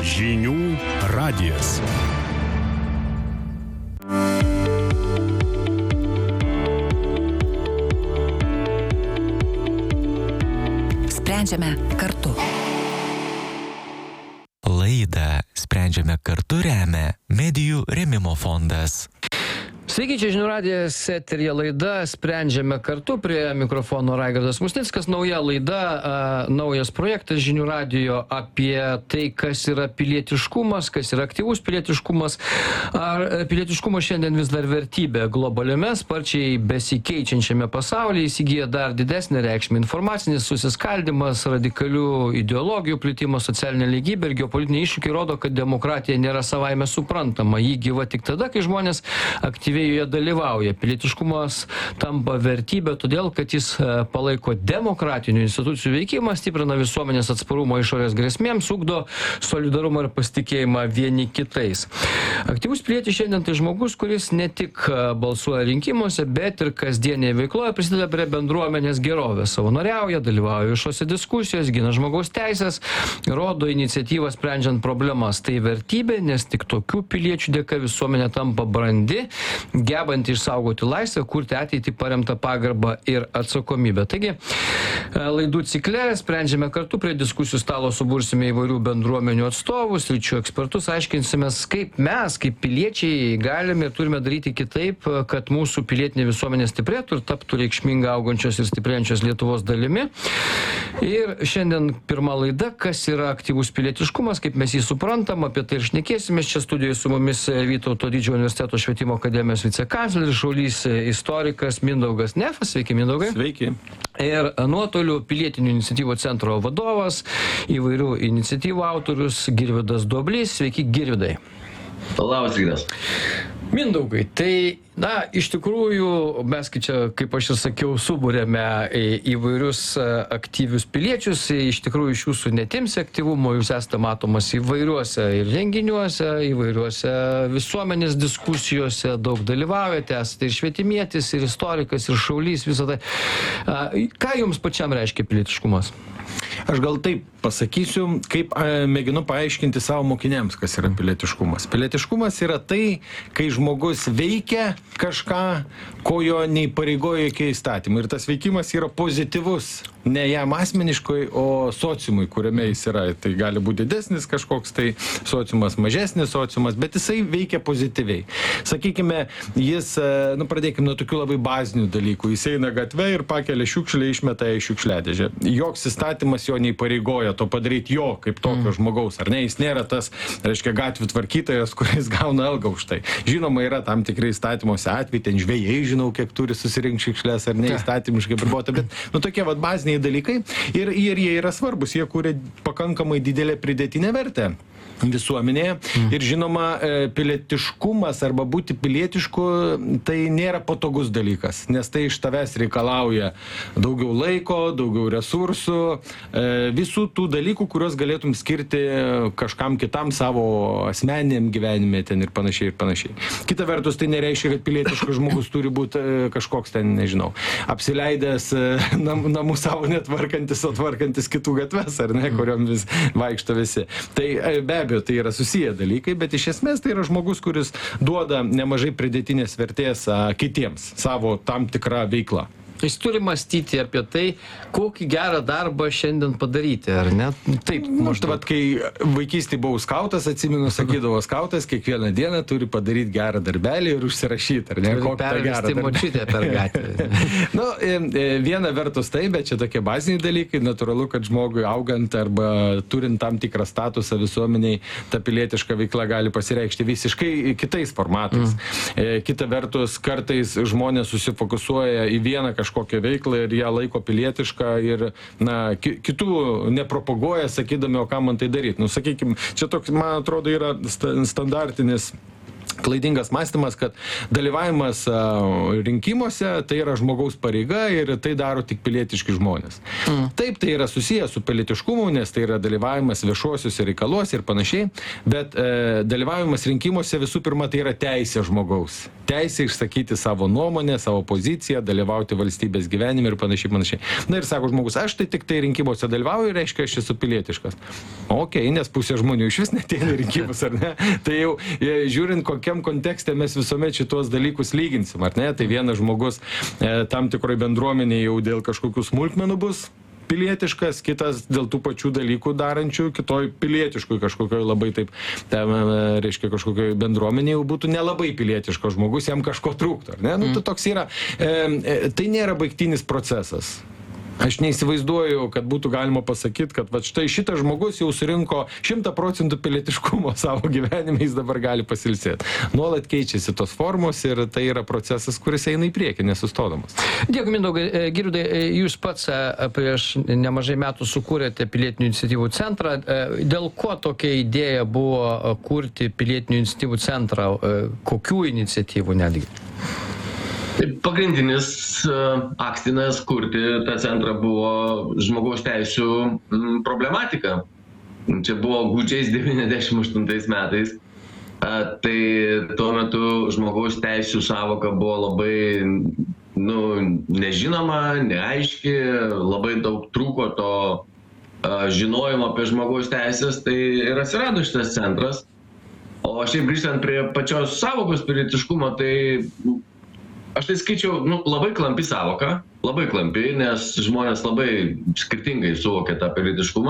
Žinių radijas. Sprendžiame kartu. Laidą Sprendžiame kartu remia Medijų rėmimo fondas. Sveiki, čia Žinių radijas, eteryje laida Sprendžiame kartu, prie mikrofono Raigardas Musnickas. Nauja laida, naujas projektas Žinių radijo apie tai, kas yra pilietiškumas, kas yra aktyvus pilietiškumas. Ar pilietiškumas šiandien vis dar vertybė globaliame, sparčiai besikeičiančiame pasaulyje įsigyja dar didesnę reikšmę. Informacinis susiskaldimas, radikalių ideologijų plitimas, socialinė lygybė ir geopolitiniai iššūkiai rodo, kad demokratija nėra savaime suprantama. Ji gyva tik tada, kai žmonės aktyviai joje dalyvauja. Pilietiškumas tampa vertybė todėl, kad jis palaiko demokratinių institucijų veikimą, stiprina visuomenės atsparumą išorės grėsmėms, ugdo solidarumą ir pasitikėjimą vieni kitais. Aktyvus pilietis šiandien tai žmogus, kuris ne tik balsuoja rinkimuose, bet ir kasdienėje veikloje prisideda prie bendruomenės gerovės. Savanoriauja, dalyvauja viešose diskusijose, gina žmogaus teisės, rodo iniciatyvą sprendžiant problemas. Tai vertybė, nes tik tokių piliečių dėka visuomenė tampa brandi, gebanti išsaugoti laisvę, kurti ateitį paremtą pagarbą ir atsakomybę. Taigi, laidų cikle Sprendžiame kartu, prie diskusijų stalo subursime įvairių bendruomenių atstovus, lyčių ekspertus, aiškinsimės, kaip mes, kaip piliečiai, galime ir turime daryti kitaip, kad mūsų pilietinė visuomenė stiprėtų ir taptų reikšminga augančios ir stiprėjančios Lietuvos dalimi. Ir šiandien pirma laida, kas yra aktyvus pilietiškumas, kaip mes jį suprantam, apie tai ir šnekėsimės. Čia studijoje su mumis Vytauto Didžiojo universiteto švietimo akademijos vicekancleris, šaulys istorikas Mindaugas Nefas. Sveiki, Mindaugai. Sveiki. Ir nuotoliu pilietinių iniciatyvų centro vadovas, įvairių iniciatyvų autorius Girvydas Duoblys. Sveiki, Girvydai. Labas rytas. Mindaugai, tai, iš tikrųjų, mes, kaip aš ir sakiau, subūrėme įvairius aktyvius piliečius, iš tikrųjų iš jūsų netimsi aktyvumo, jūs esate matomas įvairiuose ir renginiuose, įvairiuose visuomenės diskusijose, daug dalyvaujate, esate ir švietimietis, ir istorikas, ir šaulys, visą tai. Ką jums pačiam reiškia pilietiškumas? Aš gal taip pasakysiu, kaip mėginu paaiškinti savo mokiniams, kas yra pilietiškumas. Pilietiškumas yra tai, kai žmogus veikia kažką, ko jo neįpareigoja jokie įstatymai. Ir tas veikimas yra pozityvus, ne jam asmeniškai, o sociumui, kuriame jis yra. Tai gali būti didesnis kažkoks, tai sociumas, mažesnis sociumas, bet jisai veikia pozityviai. Sakykime, jis, pradėkime nuo tokių labai bazinių dalykų. Jis eina gatve ir pakelia šiukšlę, išmeta į šiukšliadėžę. Joks įstatymas jo neįpareigoja to padaryti jo kaip tokio žmogaus, ar ne? Jis nėra tas, reiškia, gatvių tvarkytojas, kuris gauna algą už tai. Žinoma, yra tam tikrai įstatymuose atvejai, ten žvejai, žinau, kiek turi susirinkti šiukšles, ar ne, įstatymiškai pribota, bet, tokie baziniai dalykai ir jie yra svarbus, jie kuria pakankamai didelę pridėtinę vertę visuomenėje. Ir žinoma, pilietiškumas arba būti pilietišku tai nėra patogus dalykas, nes tai iš tavęs reikalauja daugiau laiko, daugiau resursų, visų tų dalykų, kuriuos galėtum skirti kažkam kitam savo asmeniniam gyvenime ten ir panašiai ir panašiai. Kita vertus, tai nereiškia, kad pilietiškas žmogus turi būti kažkoks ten, nežinau, apsileidęs namų savo netvarkantis, o tvarkantis kitų gatves, ar ne, kuriom vis vaikšto visi. Tai be abejo, tai yra susiję dalykai, bet iš esmės tai yra žmogus, kuris duoda nemažai pridėtinės vertės kitiems savo tam tikrą veiklą. Jis turi mąstyti apie tai, kokį gerą darbą šiandien padaryti, ar ne? Taip, maždaug. Kai vaikystėje buvau skautas, atsimenu, sakydavo skautas, kiekvieną dieną turi padaryti gerą darbelį ir užsirašyti, ar ne? Pervesti močiutę per gatvę. Viena vertus tai, bet čia tokie baziniai dalykai, natūralu, kad žmogui augant arba turint tam tikrą statusą visuomeniai, ta pilietiška veikla gali pasireikšti visiškai kitais formatais. Kita vertus, kartais žmonės susifokusuoja į vieną kažkokią veiklą ir ją laiko pilietišką ir, kitų nepropaguoja, sakydami, o ką man tai daryti. Sakykime, čia toks, man atrodo, yra standartinis klaidingas mąstymas, kad dalyvavimas rinkimuose tai yra žmogaus pareiga ir tai daro tik pilietiški žmonės. Taip, tai yra susijęs su pilietiškumu, nes tai yra dalyvavimas viešuosiuose reikaluose ir panašiai, bet dalyvavimas rinkimuose visų pirma tai yra teisė žmogaus. Teisė išsakyti savo nuomonę, savo poziciją, dalyvauti valstybės gyvenime ir panašiai. Na ir sako žmogus, aš tai tik tai rinkimuose dalyvauju, reiškia, aš esu pilietiškas. Okei, nes pusė žmonių iš vis neteina rinkimus, ar ne? Tai jau žiūrint, kokiam kontekste mes visuomet šitos dalykus lyginsim, ar ne? Tai vienas žmogus tam tikroje bendruomenėje jau dėl kažkokių smulkmenų bus pilietiškas, kitas dėl tų pačių dalykų darančių, kitoj pilietiškoj kažkokioj labai taip, reiškia, kažkokioj bendruomenėje jau būtų nelabai pilietiškas žmogus, jam kažko trūktų, ar ne? Nu, tai toks yra, tai nėra baigtinis procesas. Aš neįsivaizduoju, kad būtų galima pasakyti, kad va, štai šitas žmogus jau surinko 100% pilietiškumo savo gyvenime, jis dabar gali pasilsėti. Nuolat keičiasi tos formos ir tai yra procesas, kuris eina į priekį, nesustodamas. Dėkui, Mindaugai. Girdai, jūs pats prieš nemažai metų sukūrėte pilietinių iniciatyvų centrą. Dėl ko tokia idėja buvo kurti pilietinių iniciatyvų centrą? Kokių iniciatyvų netgi? Pagrindinis akstinas kurti tą centrą buvo žmogaus teisių problematika. Čia buvo gūdžiais 98 metais. Tai tuo metu žmogaus teisių savoka buvo labai nežinoma, neaiški, labai daug trūko to žinojimo apie žmogaus teisės, tai ir atsirado šitas centras. O šiaip grįžtant prie pačios savokos pilietiškumo, tai aš tai skaičiau, labai klampi savoka, labai klampi, nes žmonės labai skirtingai suvokia tą pilietiškumą.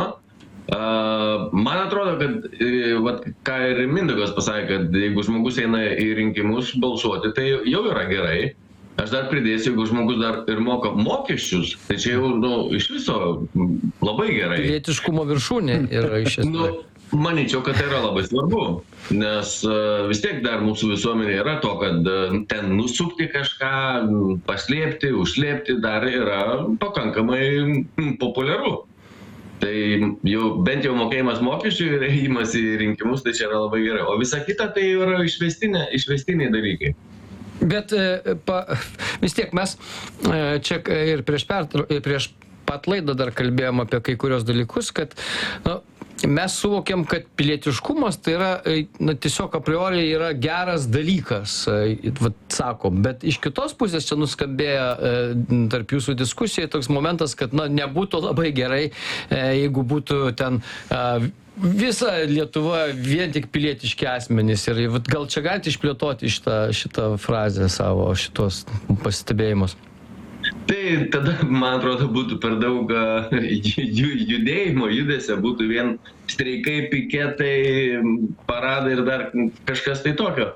Man atrodo, kad, ką ir Mindaugas pasakė, kad jeigu žmogus eina į rinkimus balsuoti, tai jau yra gerai. Aš dar pridėsiu, jeigu žmogus dar ir moka mokesčius, tai čia jau iš viso labai gerai. Pilietiškumo viršūnė yra iš esmės. Manyčiau, kad tai yra labai svarbu, nes vis tiek dar mūsų visuomenė yra to, kad ten nusukti kažką, paslėpti, užslėpti dar yra pakankamai populiaru. Tai jau bent jau mokėjimas mokesčių ir ėjimas į rinkimus, tai čia yra labai gerai. O visa kita tai yra išvestiniai dalykai. Bet vis tiek mes čia ir prieš pat laidą dar kalbėjom apie kai kurios dalykus, kad mes suvokiam, kad pilietiškumas tai yra, tiesiog a priori yra geras dalykas, sakom, bet iš kitos pusės čia nuskambėjo tarp jūsų diskusijai toks momentas, kad nebūtų labai gerai, jeigu būtų ten visa Lietuva vien tik pilietiški asmenys. Ir gal čia galite išplėtoti šitą frazę savo, šitos pastebėjimus? Tai tada, man atrodo, būtų per daug judėjimo, judesio, būtų vien streikai, piketai, paradai ir dar kažkas tai tokio.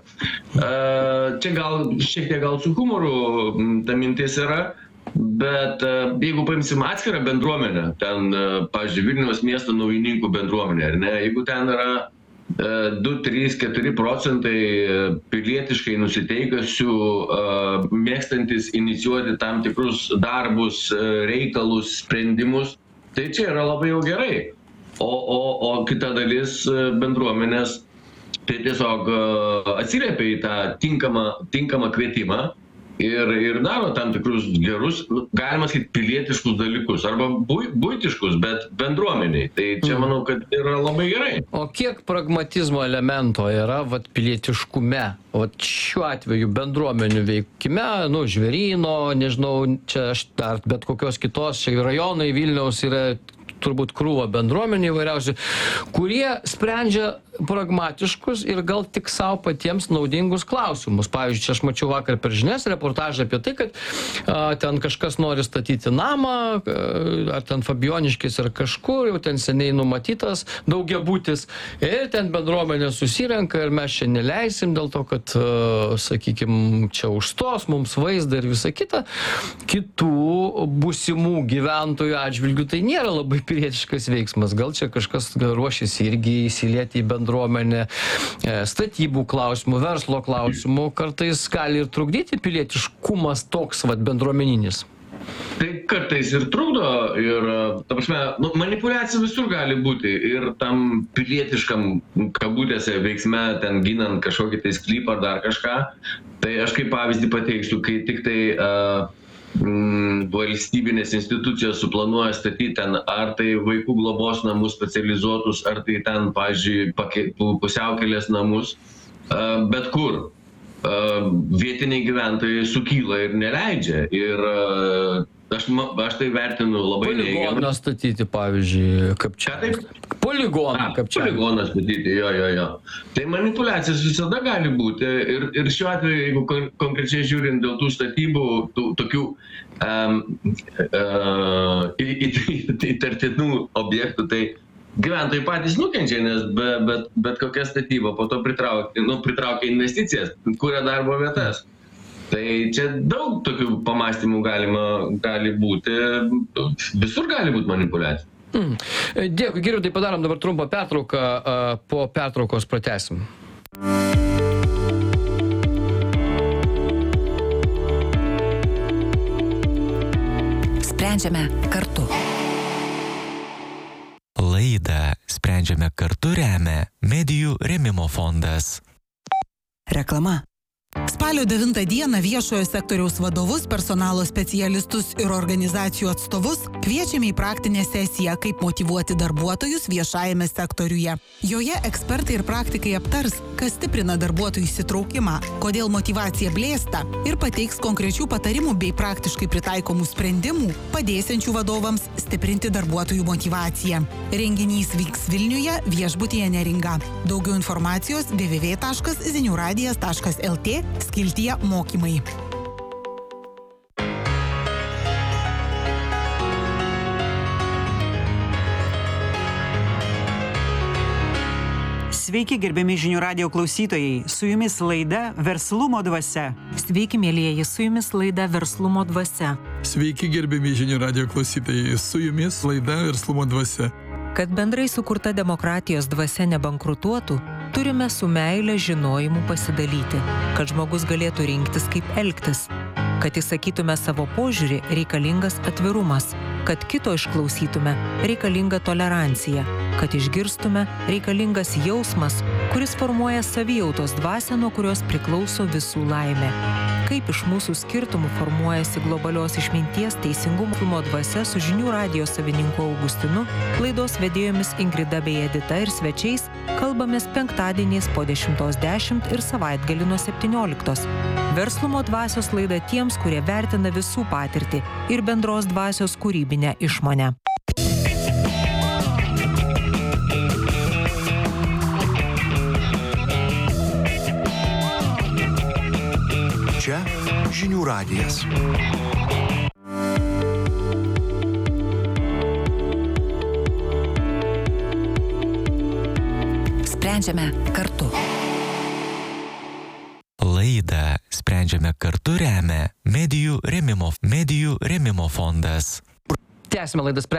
Čia šiek tiek su humoru ta mintis yra, bet jeigu paimsim atskirą bendruomenę, ten, pavyzdžiui, Vilniaus miesto naujininkų bendruomenė, ar ne, jeigu ten yra 2, 3, 4 procentai pilietiškai nusiteikusių, mėgstantis inicijuoti tam tikrus darbus, reikalus, sprendimus, tai čia yra labai jau gerai. O kita dalis bendruomenės tai tiesiog atsiliepia į tą tinkamą kvietimą ir daro tam tikrus gerus, galima sakyti, pilietiškus dalykus, arba buitiškus, bet bendruomeniai. Tai čia manau, kad yra labai gerai. O kiek pragmatizmo elemento yra pilietiškume? Šiuo atveju bendruomenių veikime, žvėryno, nežinau, čia dar bet kokios kitos, čia rajonai Vilniaus yra turbūt krūva bendruomenių įvairiausių, kurie sprendžia pragmatiškus ir gal tik savo patiems naudingus klausimus. Pavyzdžiui, čia aš mačiau vakar per žinias reportažą apie tai, kad ten kažkas nori statyti namą, ar ten Fabioniškės ar kažkur, jau ten seniai numatytas daugiabutis, ir ten bendruomenė susirenka ir mes čia neleisim dėl to, kad, sakykime, čia užstos mums vaizdą ir visa kita. Kitų būsimų gyventojų atžvilgių tai nėra labai pilietiškas veiksmas. Gal čia kažkas ruošiasi irgi įsilieti į bendruomenę, statybų klausimų, verslo klausimų, kartais gali ir trukdyti pilietiškumas toks bendruomeninis. Tai kartais ir trukdo ir, ta prasme, manipuliacija visur gali būti ir tam pilietiškam, kabutėse, veiksme, ten ginant kažkokį tai sklypą ar dar kažką. Tai aš kaip pavyzdį pateiksiu, kai tik tai valstybinės institucijos suplanuoja statyti ten ar tai vaikų globos namus specializuotus, ar tai ten, pavyzdžiui, pusiaukelės namus, bet kur. Vietiniai gyventojai sukyla ir neleidžia. Ir aš tai vertinu labai neigiamai. Poligoną statyti, pavyzdžiui, Kapčianas. Poligoną Kapčianas. Poligoną statyti, jo. Tai manipuliacijos visada gali būti. Ir šiuo atveju, jeigu konkrečiai žiūrint dėl tų statybų, tokių įtartinų objektų, tai gyventojai patys nukenčia, nes bet kokia statyba po to pritraukia investicijas, kuria darbo vietas. Tai čia daug tokių pamąstymų gali būti, visur gali būti manipuliacija. Dėkui, Giriau, tai padarom dabar trumpą pertrauką, po pertraukos pratęsim. Sprendžiame kartu. Laidą Sprendžiame kartu remia Medijų rėmimo fondas. Reklama. Spalio 9 dieną viešojo sektoriaus vadovus, personalo specialistus ir organizacijų atstovus kviečiame į praktinę sesiją, kaip motyvuoti darbuotojus viešajame sektoriuje. Joje ekspertai ir praktikai aptars, kas stiprina darbuotojų įsitraukimą, kodėl motyvacija blėsta ir pateiks konkrečių patarimų bei praktiškai pritaikomų sprendimų, padėsiančių vadovams stiprinti darbuotojų motyvaciją. Renginys vyks Vilniuje, viešbutyje Neringa. Daugiau informacijos www.ziniuradijas.lt skiltyje mokymai. Sveiki, gerbiami Žinių radijo klausytojai. Su jumis laida Verslumo dvasia. Sveiki, mielieji, su jumis laida Verslumo dvasia. Sveiki, gerbiami Žinių radijo klausytojai. Su jumis laida Verslumo dvasia. Kad bendrai sukurta demokratijos dvasia nebankrutuotų, turime su meile žinojimu pasidalyti, kad žmogus galėtų rinktis, kaip elgtis. Kad įsakytume savo požiūrį, reikalingas atvirumas. Kad kito išklausytume, reikalinga tolerancija. Kad išgirstume, reikalingas jausmas, kuris formuoja savijautos dvasią, nuo kurios priklauso visų laimė. Kaip iš mūsų skirtumų formuojasi globalios išminties teisingumo dvasia su Žinių radijo savininku Augustinu, laidos vedėjomis Ingrida bei Edita ir svečiais kalbamės penktadieniais po 10:10 ir savaitgalį nuo 17. Verslumo dvasios laida tiems, kurie vertina visų patirtį ir bendros dvasios kūrybinę išmonę. Čia Žinių radijas. Sprendžiame kartu. Laidą Sprendžiame kartu remia Medijų rėmimo fondas. Tęsime laidą